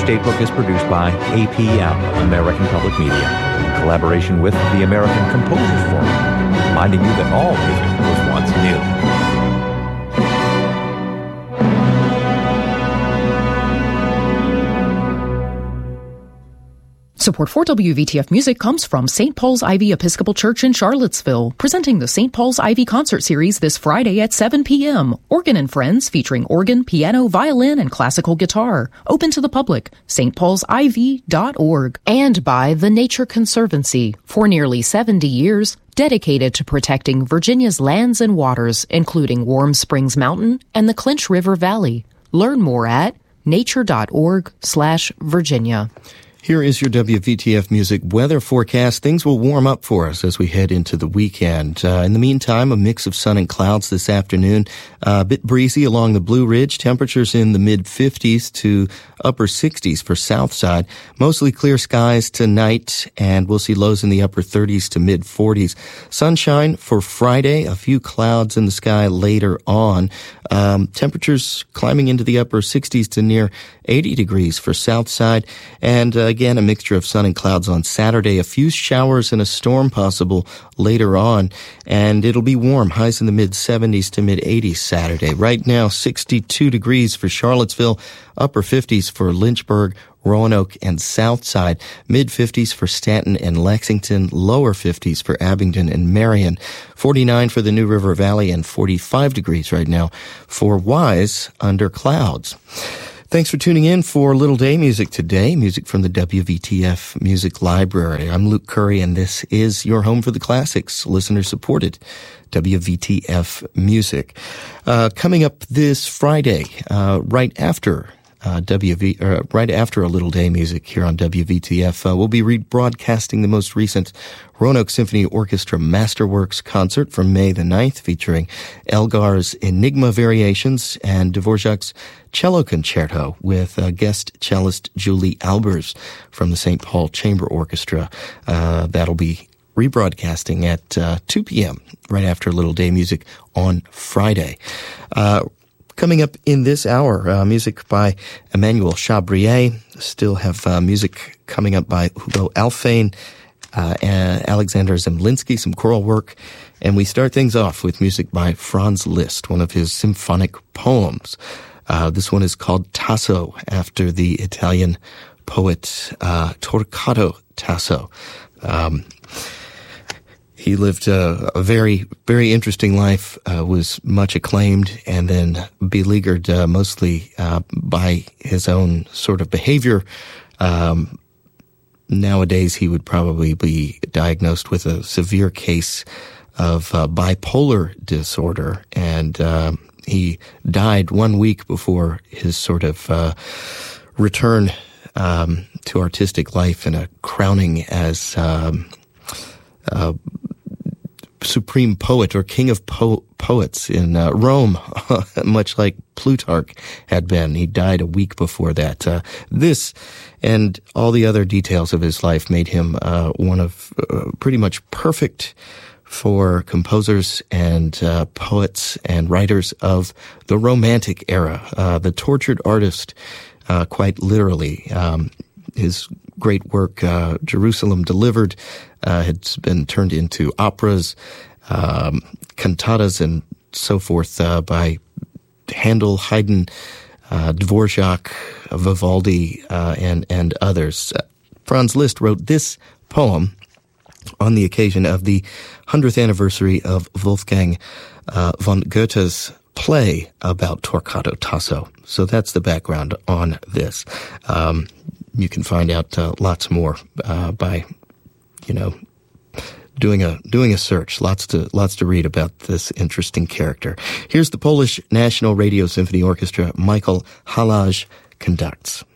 Statebook is produced by APM, American Public Media, in collaboration with the American Composers Forum, reminding you that all music was once new. Support for WVTF Music comes from St. Paul's Ivy Episcopal Church in Charlottesville, presenting the St. Paul's Ivy Concert Series this Friday at 7 p.m. Organ and Friends featuring organ, piano, violin, and classical guitar. Open to the public. stpaulsivy.org. And by the Nature Conservancy. For nearly 70 years, dedicated to protecting Virginia's lands and waters, including Warm Springs Mountain and the Clinch River Valley. Learn more at nature.org/Virginia. Here is your WVTF Music weather forecast. Things will warm up for us as we head into the weekend. In the meantime, a mix of sun and clouds this afternoon. A bit breezy along the Blue Ridge. Temperatures in the mid-50s to upper 60s for south side. Mostly clear skies tonight, and we'll see lows in the upper 30s to mid-40s. Sunshine for Friday. A few clouds in the sky later on. Temperatures climbing into the upper 60s to near 80 degrees for south side. And again, a mixture of sun and clouds on Saturday. A few showers and a storm possible later on. And it'll be warm. Highs in the mid-70s to mid-80s Saturday. Right now, 62 degrees for Charlottesville. Upper 50s for Lynchburg, Roanoke, and Southside. Mid-50s for Stanton and Lexington. Lower 50s for Abingdon and Marion. 49 for the New River Valley and 45 degrees right now for Wise under clouds. Thanks for tuning in for Little Day Music today. Music from the WVTF Music Library. I'm Luke Curry, and this is your home for the classics, listener-supported WVTF Music. Coming up this Friday, right after A Little Day Music here on WVTF, we'll be rebroadcasting the most recent Roanoke Symphony Orchestra Masterworks concert from May the 9th, featuring Elgar's Enigma Variations and Dvorak's Cello Concerto with guest cellist Julie Albers from the St. Paul Chamber Orchestra. That'll be rebroadcasting at 2 p.m. right after A Little Day Music on Friday. Coming up in this hour, music by Emmanuel Chabrier. Still have music coming up by Hugo Alfvén, Alexander Zemlinsky, some choral work. And we start things off with music by Franz Liszt, one of his symphonic poems. This one is called Tasso, after the Italian poet Torquato Tasso. He lived a very, very interesting life, was much acclaimed, and then beleaguered mostly by his own sort of behavior. Nowadays, he would probably be diagnosed with a severe case of bipolar disorder, and he died 1 week before his sort of return to artistic life and a crowning as supreme poet or king of poets in Rome, much like Plutarch had been. He died a week before that. This and all the other details of his life made him one of pretty much perfect for composers and poets and writers of the Romantic era, the tortured artist, quite literally. His great work, Jerusalem Delivered, had been turned into operas, cantatas, and so forth by Handel, Haydn, Dvorak, Vivaldi, and others. Franz Liszt wrote this poem on the occasion of the 100th anniversary of Wolfgang von Goethe's play about Torquato Tasso. So that's the background on this. You can find out lots more by, doing a search. Lots to read about this interesting character. Here's the Polish National Radio Symphony Orchestra. Michael Halage conducts.